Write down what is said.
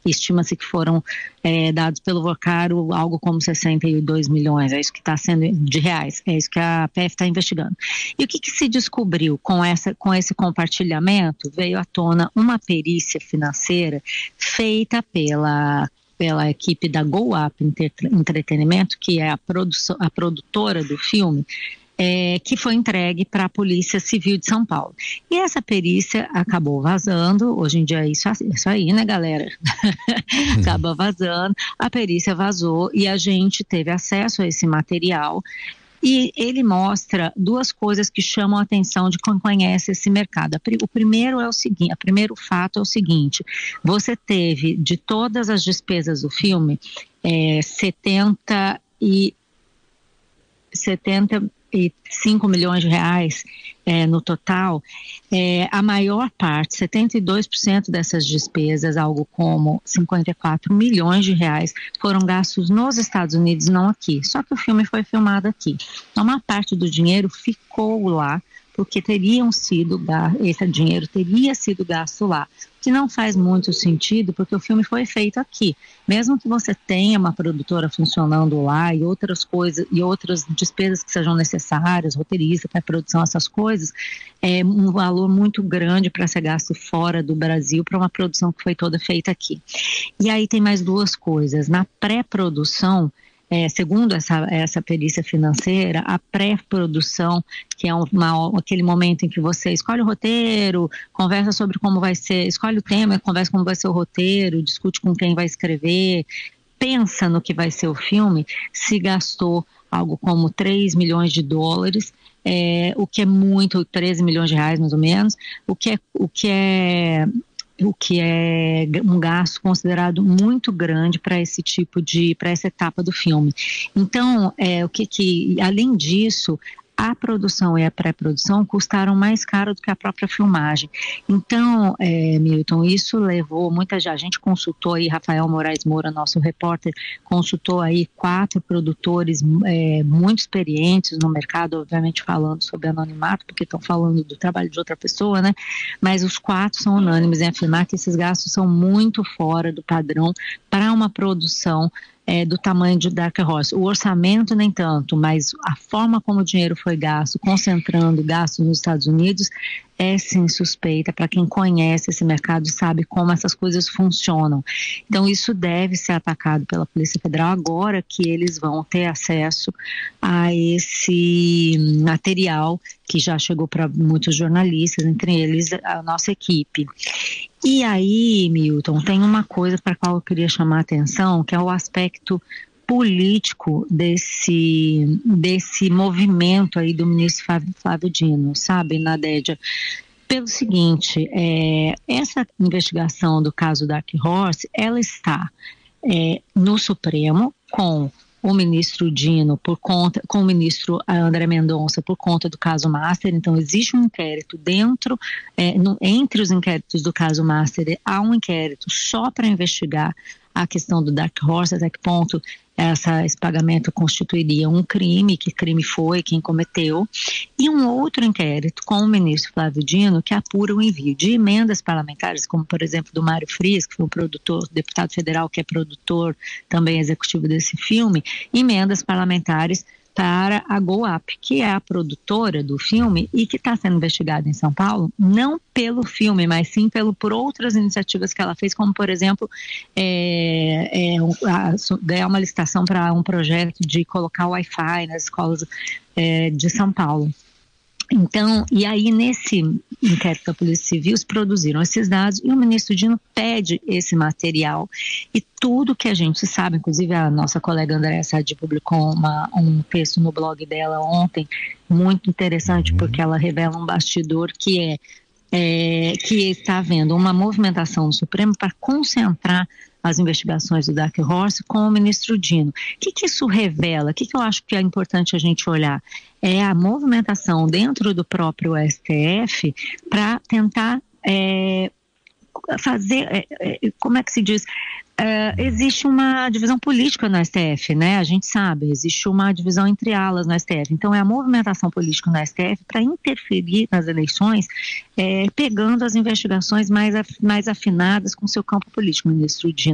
estima-se que foram dados pelo Vocaro algo como 62 milhões, é isso que está sendo de reais, é isso que a PF está investigando. E o que se descobriu com esse compartilhamento? Veio à tona uma perícia financeira feita pela equipe da Go Up Entretenimento, que é a produtora do filme, que foi entregue para a Polícia Civil de São Paulo. E essa perícia acabou vazando, hoje em dia é isso aí, né, galera? Acaba vazando, a perícia vazou e a gente teve acesso a esse material. E ele mostra duas coisas que chamam a atenção de quem conhece esse mercado. O primeiro fato é o seguinte: você teve, de todas as despesas do filme, 75 milhões de reais no total. A maior parte, 72% dessas despesas, algo como 54 milhões de reais, foram gastos nos Estados Unidos, não aqui. Só que o filme foi filmado aqui. Então, uma parte do dinheiro ficou lá, porque esse dinheiro teria sido gasto lá, que não faz muito sentido, porque o filme foi feito aqui. Mesmo que você tenha uma produtora funcionando lá e outras coisas, e outras despesas que sejam necessárias, roteirista, pré-produção, essas coisas, é um valor muito grande para ser gasto fora do Brasil para uma produção que foi toda feita aqui. E aí tem mais duas coisas. Na pré-produção, segundo essa perícia financeira, a pré-produção, que é aquele momento em que você escolhe o roteiro, conversa sobre como vai ser, escolhe o tema, conversa como vai ser o roteiro, discute com quem vai escrever, pensa no que vai ser o filme, se gastou algo como 3 milhões de dólares, o que é muito, 13 milhões de reais mais ou menos, o que é um gasto considerado muito grande para essa etapa do filme. Então, além disso, a produção e a pré-produção custaram mais caro do que a própria filmagem. Então, Milton, isso levou muita gente. A gente consultou aí, Rafael Moraes Moura, nosso repórter, consultou aí 4 produtores muito experientes no mercado, obviamente falando sobre anonimato, porque estão falando do trabalho de outra pessoa, né? Mas os 4 são unânimes em afirmar que esses gastos são muito fora do padrão para uma produção do tamanho de Dark Horse. O orçamento nem tanto, mas a forma como o dinheiro foi gasto, concentrando gastos nos Estados Unidos, é sim suspeita para quem conhece esse mercado e sabe como essas coisas funcionam. Então isso deve ser atacado pela Polícia Federal agora que eles vão ter acesso a esse material que já chegou para muitos jornalistas, entre eles a nossa equipe. E aí, Milton, tem uma coisa para a qual eu queria chamar a atenção, que é o aspecto político desse movimento aí do ministro Flávio Dino, sabe, Nadédia? Pelo seguinte, essa investigação do caso Dark Horse, ela está no Supremo com o ministro Dino com o ministro André Mendonça por conta do caso Master. Então existe um inquérito entre os inquéritos do caso Master, há um inquérito só para investigar a questão do Dark Horse, até que ponto esse pagamento constituiria um crime, que crime foi, quem cometeu, e um outro inquérito com o ministro Flávio Dino, que apura o envio de emendas parlamentares, como por exemplo do Mário Frias, que foi o deputado federal que é produtor também executivo desse filme, emendas parlamentares para a Go Up, que é a produtora do filme e que está sendo investigada em São Paulo, não pelo filme, mas sim por outras iniciativas que ela fez, como por exemplo ganhar uma licitação para um projeto de colocar Wi-Fi nas escolas de São Paulo. Então, e aí nesse inquérito da Polícia Civil, eles produziram esses dados e o ministro Dino pede esse material e tudo que a gente sabe, inclusive a nossa colega Andréa Sadi publicou um texto no blog dela ontem, muito interessante, porque ela revela um bastidor que está havendo uma movimentação no Supremo para concentrar as investigações do Dark Horse com o ministro Dino. O que isso revela? O que eu acho que é importante a gente olhar? É a movimentação dentro do próprio STF para tentar fazer, como é que se diz? Existe uma divisão política no STF, né? A gente sabe, existe uma divisão entre alas no STF. Então é a movimentação política no STF para interferir nas eleições, pegando as investigações mais afinadas com seu campo político, ministro Dino.